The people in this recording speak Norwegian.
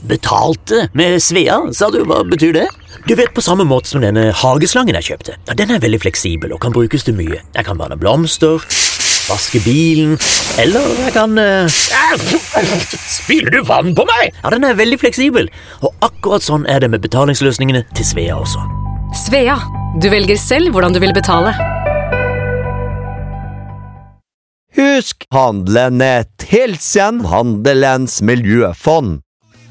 Betalte med Svea, sa du? Hva betyr det? Du vet, på samme måte som denne hageslangen jeg kjøpte. Ja, den er veldig fleksibel og kan brukes til mye. Jeg kan vanne blomster, vaske bilen, eller jeg kan Spyler du vann på meg? Ja, den er veldig fleksibel, og akkurat sånn er det med betalingsløsningene til Svea også. Svea, du velger selv hvordan du vil betale. Husk, handelen Hilsen Handelens miljøfond.